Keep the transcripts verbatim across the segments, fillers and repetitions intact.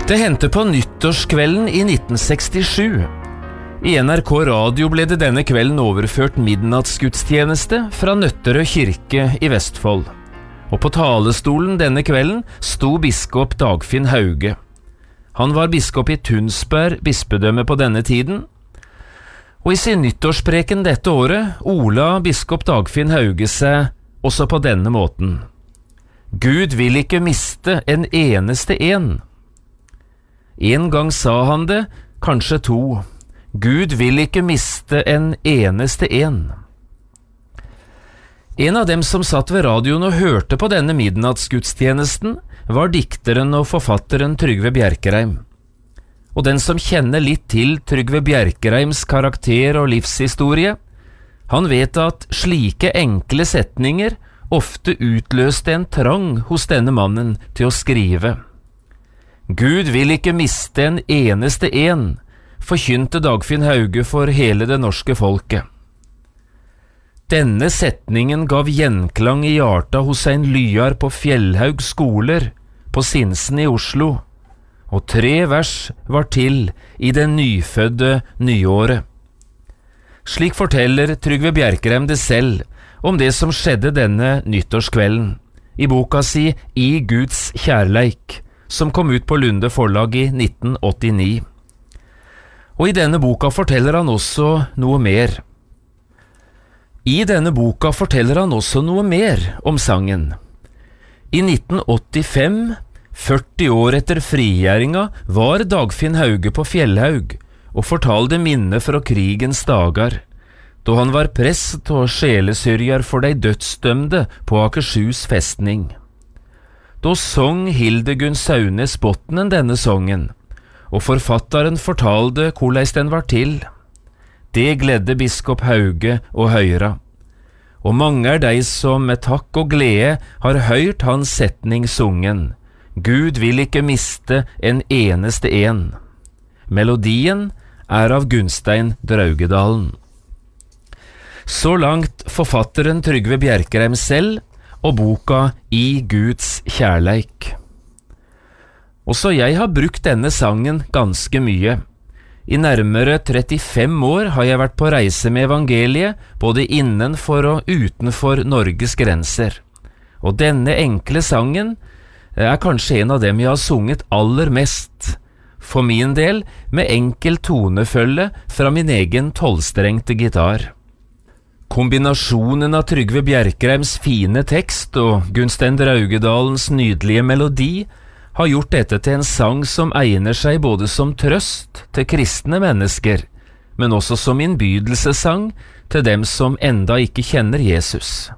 Det hendte på nyttårskvelden i nitten sekstisju. I N R K Radio ble det denne kvelden overført midnattsgudstjeneste fra Nøtterøy kirke i Vestfold. Og på talestolen denne kvelden sto biskop Dagfinn Hauge. Han var biskop i Tunsberg bispedømme på denne tiden. Og i sin nyttårspreken dette året ola biskop Dagfinn Hauge seg også på denne måten. Gud vil ikke miste en eneste en. En gang sa han det, kanskje to. Gud vil ikke miste en eneste en. En av dem som satt ved radioen og hørte på denne midnattsgudstjenesten, var dikteren og forfatteren Trygve Bjerkreim. Og den som kjenner litt til Trygve Bjerkreims karakter og livshistorie, han vet at slike enkle setninger ofte utløste en trang hos denne mannen til å skrive. Gud vil ikke miste en eneste en, forkynte Dagfinn Hauge for hele det norske folket. Denne setningen gav gjenklang i hjarta hos en lyar på Fjellhaug skoler, på Sinsen i Oslo, og tre vers var til i det nyfødde nyåret. Slik forteller Trygve Bjerkreim det selv om det som skjedde denne nyttårskvelden, i boka si I Guds kjærleik, som kom ut på Lunde forlag i nitten åttini. Og i denne boka forteller han også noe mer. I denne boka forteller han også noe mer om sangen. I nitten åttifem, førti år etter frigjøringa, var Dagfinn Hauge på Fjellhaug og fortalte minne fra krigens dager, da han var prest og sjelesyrjar for de dødsdømde på Akershus festning. Da sang Hildegunn Saunes Botnen denne songen, og forfatteren fortalte hvordan den var til. Det gledde biskop Hauge å høyra, og mange er de som med takk og glede har hørt hans setning sungen. Gud vil ikke miste en eneste en. Melodien er av Gunstein Draugedalen. Så langt forfatteren Trygve Bjerkreim selv, og boka I Guds kjærleik. Også jeg har brukt denne sangen ganske mye. I nærmere trettifem år har jeg vært på reise med evangeliet, både innenfor og utenfor Norges grenser. Og denne enkle sangen er kanskje en av dem jeg har sunget aller mest, for min del med enkel tonefølge fra min egen tolvstrengte gitar. Kombinasjonen av Trygve Bjerkreims fine tekst og Gunstein Draugedalens nydelige melodi har gjort dette til en sang som egner seg både som trøst til kristne mennesker, men også som innbydelsessang til dem som enda ikke kjenner Jesus.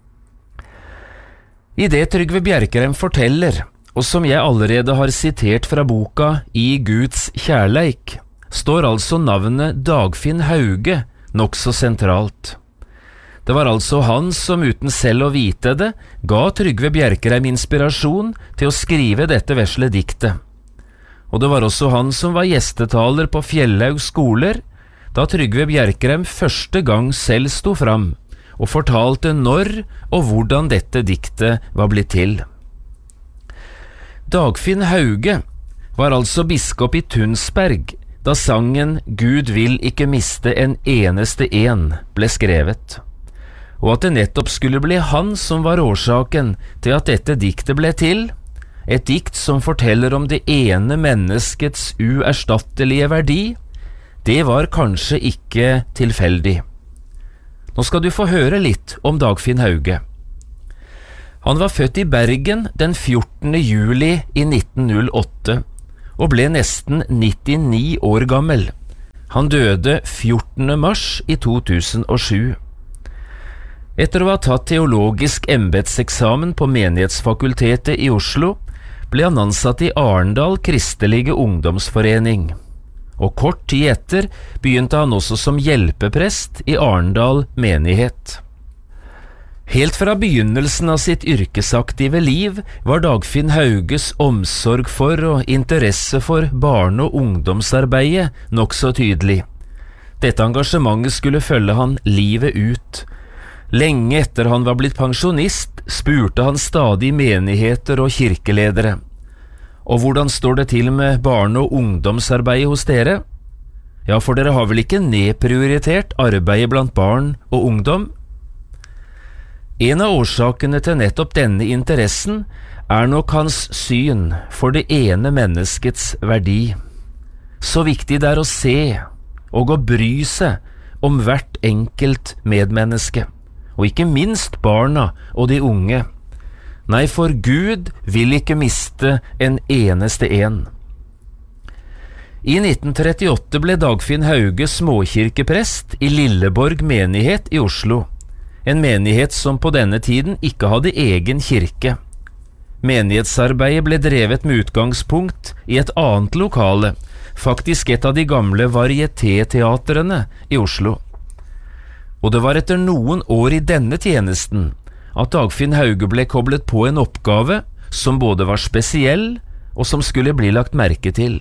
I det Trygve Bjerkreim forteller, og som jeg allerede har sitert fra boka I Guds kjærleik, står altså navnet Dagfinn Hauge nokså sentralt. Det var altså han som uten selv å vite det, ga Trygve Bjerkreim inspirasjon til å skrive dette vesle diktet. Og det var også han som var gjestetaler på Fjellhaug skoler, da Trygve Bjerkreim første gang selv sto fram, og fortalte når og hvordan dette diktet var blitt til. Dagfinn Hauge var altså biskop i Tunsberg, da sangen Gud vil ikke miste en eneste en ble skrevet. Og at det nettopp skulle bli han som var årsaken til at dette diktet ble til, et dikt som forteller om det ene menneskets uerstattelige verdi, det var kanskje ikke tilfeldig. Nå skal du få høre litt om Dagfinn Hauge. Han var født i Bergen den fjortende juli i nitten null åtte, og ble nesten nittini år gammel. Han døde fjortende mars i to tusen og sju. Etter å ha tatt teologisk embedseksamen på Menighetsfakultetet i Oslo, ble han ansatt i Arendal Kristelige Ungdomsforening. Og kort tid etter begynte han også som hjelpeprest i Arendal menighet. Helt fra begynnelsen av sitt yrkesaktive liv var Dagfinn Hauges omsorg for og interesse for barne- og ungdomsarbeidet nokså tydelig. Dette engasjementet skulle følge han livet ut. Lenge etter han var blitt pensjonist, spurte han stadig menigheter og kirkeledere. Og hvordan står det til med barne- og ungdomsarbeidet hos dere? Ja, for dere har vel ikke nedprioritert arbeidet blant barn og ungdom? En av årsakene til nettopp denne interessen er nok hans syn for det ene menneskets verdi. Så viktig det er å se og å bry seg om hvert enkelt medmenneske, og ikke minst barna og de unge. Nei, for Gud vil ikke miste en eneste en. I nitten trettiåtte ble Dagfinn Hauge småkirkeprest i Lilleborg menighet i Oslo, en menighet som på denne tiden ikke hadde egen kirke. Menighetsarbeidet ble drevet med utgangspunkt i et annet lokale, faktisk et av de gamle varietéteatrene i Oslo. Og det var etter noen år i denne tjenesten at Dagfinn Hauge ble koblet på en oppgave som både var spesiell og som skulle bli lagt merke til.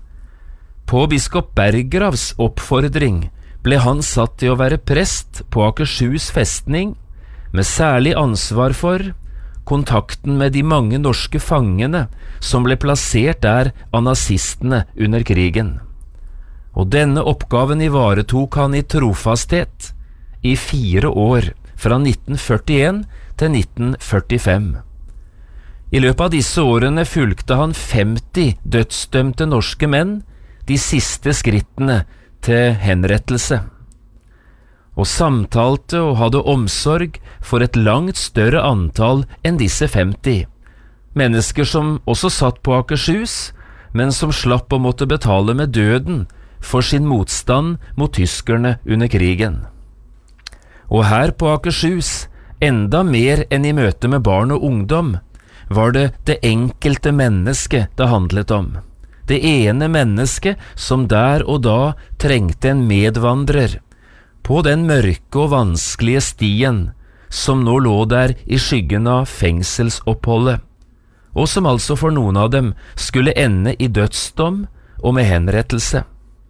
På biskop Berggravs oppfordring ble han satt til å være prest på Akershus festning, med særlig ansvar for kontakten med de mange norske fangene som ble plassert der av nazistene under krigen. Og denne oppgaven ivaretok han i trofasthet i fire år, fra nitten førtien til nitten førtifem. I løpet av disse årene fulgte han femti dødsdømte norske menn de siste skrittene til henrettelse, og samtalte og hadde omsorg for et langt større antall enn disse femti, mennesker som også satt på Akershus, men som slapp å måtte betale med døden for sin motstand mot tyskerne under krigen. Og her på Akershus, enda mer enn i møte med barn og ungdom, var det det enkelte mennesket det handlet om. Det ene mennesket som der og da trengte en medvandrer på den mørke og vanskelige stien som nå lå der i skyggen av fengselsoppholdet, og som altså for noen av dem skulle ende i dødsdom og med henrettelse.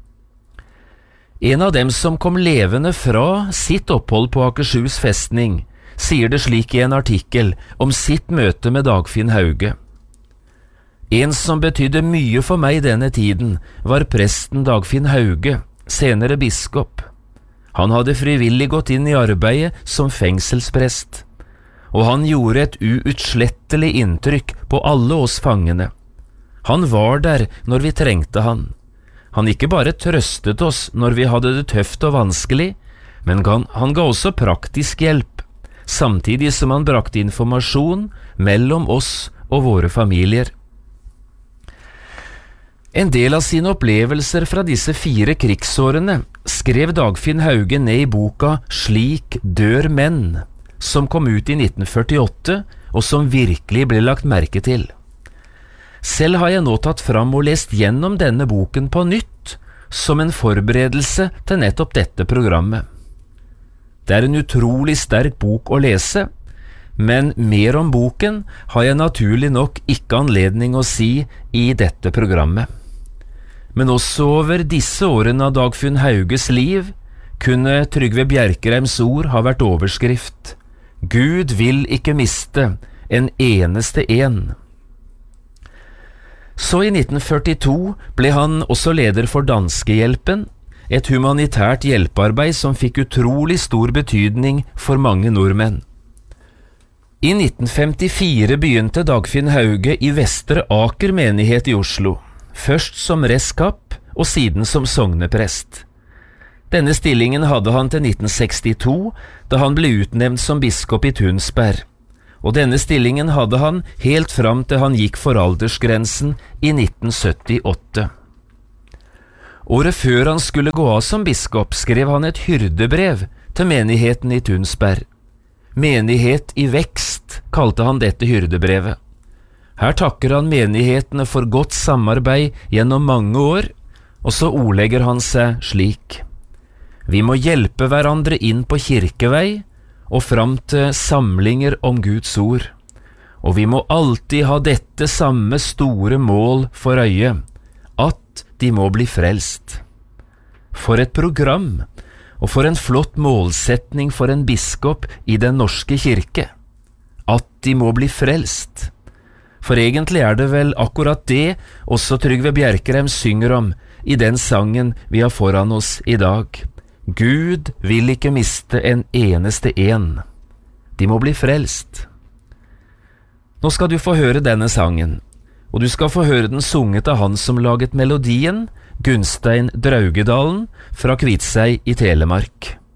En av dem som kom levende fra sitt opphold på Akershus festning, sier det slik i en artikkel om sitt møte med Dagfinn Hauge. En som betydde mye for meg denne tiden, var presten Dagfinn Hauge, senere biskop. Han hadde frivillig gått inn i arbeidet som fengselsprest, og han gjorde et uutslettelig inntrykk på alle oss fangene. Han var der når vi trengte han. Han ikke bare trøstet oss når vi hadde det tøft og vanskelig, men han, han ga også praktisk hjelp, samtidig som han brakte informasjon mellom oss og våre familier. En del av sine opplevelser fra disse fire krigsårene skrev Dagfinn Hauge ned i boka «Slik dør menn», som kom ut i nitten førtiåtte, og som virkelig ble lagt merke til. Selv har jeg nå tatt fram og lest gjennom denne boken på nytt, som en forberedelse til nettopp dette programmet. Det er en utrolig sterk bok å lese, men mer om boken har jeg naturlig nok ikke anledning å si i dette programmet. Men også over disse årene av Dagfinn Hauges liv kunne Trygve Bjerkreims ord ha vært overskrift: Gud vil ikke miste en eneste en. Så i nitten førtito ble han også leder for Danskehjelpen, et humanitært hjelpearbeid som fikk utrolig stor betydning for mange nordmenn. I nitten femtifire begynte Dagfinn Hauge i Vestre Aker menighet i Oslo, først som reskap og siden som sogneprest. Denne stillingen hadde han til nitten sekstito, da han ble utnevnt som biskop i Tunsberg, og denne stillingen hadde han helt fram til han gikk for aldersgrensen i nitten syttiåtte. Året før han skulle gå av som biskop, skrev han et hyrdebrev til menigheten i Tunsberg. Menighet i vekst kalte han dette hyrdebrevet. Her takker han menighetene for godt samarbeid gjennom mange år, og så ordlegger han seg slik: Vi må hjelpe hverandre inn på kirkevei og fram til samlinger om Guds ord, og vi må alltid ha dette samme store mål for øye, at de må bli frelst. For et program, og for en flott målsetning for en biskop i den norske kirke, at de må bli frelst. For egentlig er det vel akkurat det også Trygve Bjerkreim synger om i den sangen vi har foran oss i dag. Gud vil ikke miste en eneste en. De må bli frelst. Nå skal du få høre denne sangen, og du skal få høre den sunget av han som laget melodien, Gunstein Draugedalen fra Kviteseid i Telemark.